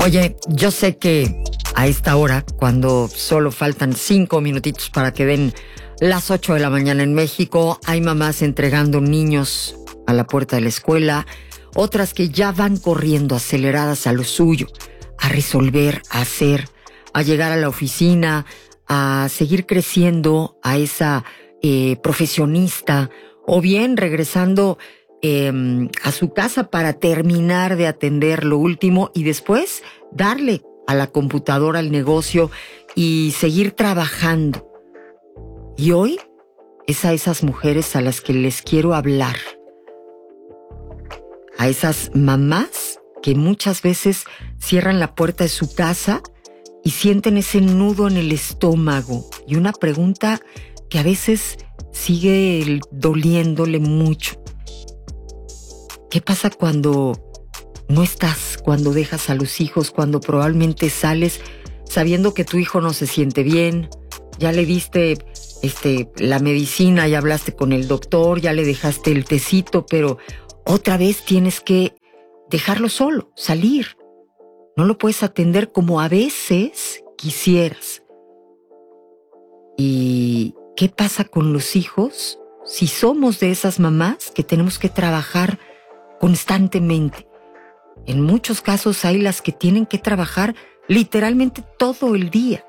Oye, yo sé que a esta hora, cuando solo faltan 5 minutitos para que den las 8 de la mañana en México, hay mamás entregando niños a la puerta de la escuela, otras que ya van corriendo aceleradas a lo suyo, a resolver, a hacer, a llegar a la oficina, a seguir creciendo a esa profesionista, o bien regresando a su casa para terminar de atender lo último y después darle a la computadora al negocio y seguir trabajando. Y hoy es a esas mujeres a las que les quiero hablar. A esas mamás que muchas veces cierran la puerta de su casa y sienten ese nudo en el estómago y una pregunta que a veces sigue doliéndole mucho. ¿Qué pasa cuando no estás, cuando dejas a los hijos, cuando probablemente sales sabiendo que tu hijo no se siente bien? Ya le diste la medicina, ya hablaste con el doctor, ya le dejaste el tecito, pero otra vez tienes que dejarlo solo, salir. No lo puedes atender como a veces quisieras. ¿Y qué pasa con los hijos si somos de esas mamás que tenemos que trabajar constantemente? En muchos casos hay las que tienen que trabajar literalmente todo el día.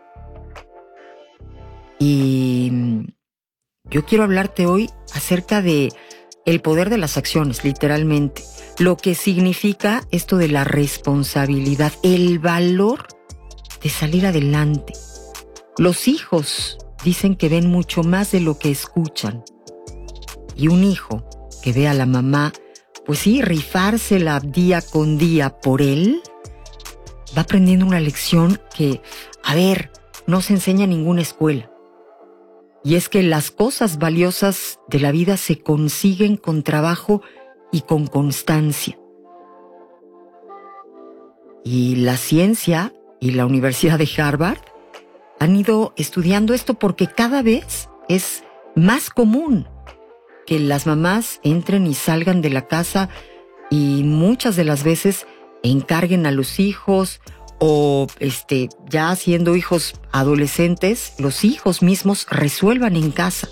Y yo quiero hablarte hoy acerca de el poder de las acciones, literalmente. Lo que significa esto de la responsabilidad, el valor de salir adelante. Los hijos dicen que ven mucho más de lo que escuchan. Y un hijo que ve a la mamá, pues sí, rifársela día con día por él, va aprendiendo una lección que, no se enseña en ninguna escuela. Y es que las cosas valiosas de la vida se consiguen con trabajo y con constancia. Y la ciencia y la Universidad de Harvard han ido estudiando esto porque cada vez es más común que las mamás entren y salgan de la casa y muchas de las veces encarguen a los hijos o ya siendo hijos adolescentes, los hijos mismos resuelvan en casa.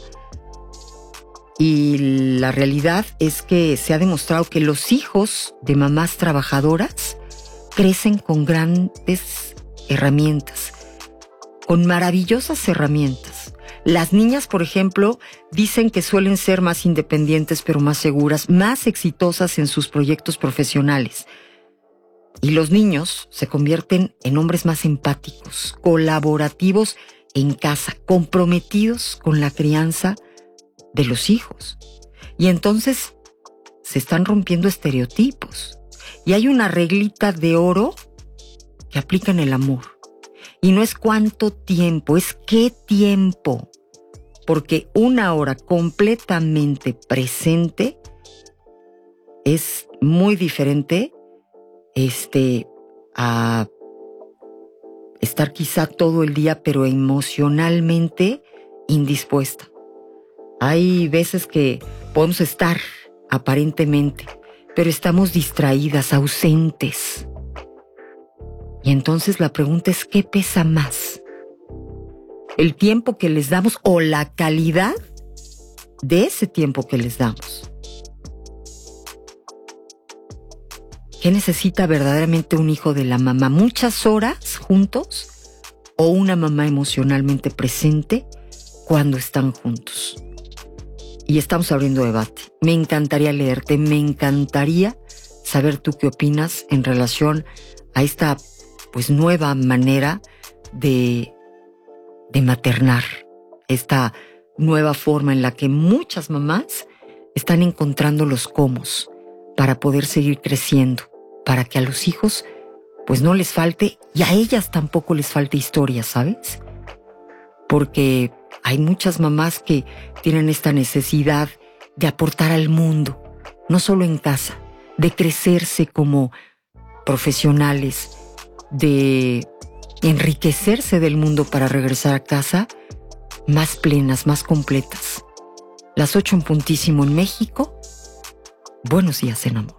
Y la realidad es que se ha demostrado que los hijos de mamás trabajadoras crecen con grandes herramientas, con maravillosas herramientas. Las niñas, por ejemplo, dicen que suelen ser más independientes, pero más seguras, más exitosas en sus proyectos profesionales. Y los niños se convierten en hombres más empáticos, colaborativos en casa, comprometidos con la crianza de los hijos. Y entonces se están rompiendo estereotipos. Y hay una reglita de oro que aplica en el amor. Y no es cuánto tiempo, es qué tiempo. Porque una hora completamente presente es muy diferente a estar quizá todo el día, pero emocionalmente indispuesta. Hay veces que podemos estar aparentemente, pero estamos distraídas, ausentes. Y entonces la pregunta es, ¿qué pesa más? ¿El tiempo que les damos o la calidad de ese tiempo que les damos? ¿Qué necesita verdaderamente un hijo de la mamá? ¿Muchas horas juntos o una mamá emocionalmente presente cuando están juntos? Y estamos abriendo debate. Me encantaría leerte, me encantaría saber tú qué opinas en relación a esta nueva manera de maternar, esta nueva forma en la que muchas mamás están encontrando los cómos para poder seguir creciendo, para que a los hijos no les falte y a ellas tampoco les falte historia, ¿sabes? Porque hay muchas mamás que tienen esta necesidad de aportar al mundo, no solo en casa, de crecerse como profesionales, de enriquecerse del mundo para regresar a casa más plenas, más completas. Las 8 en puntísimo en México. Buenos días en amor.